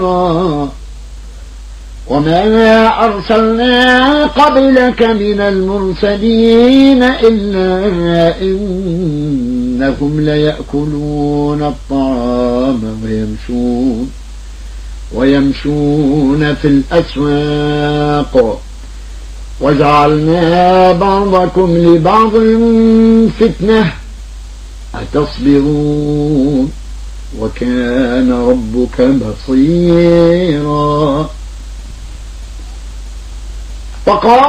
وما أرسلنا قبلك من المرسلين إلا إنهم ليأكلون الطعام ويمشون في الأسواق وجعلنا بعضكم لبعض فتنة أتصبرون وكان ربك بصيرا. وقال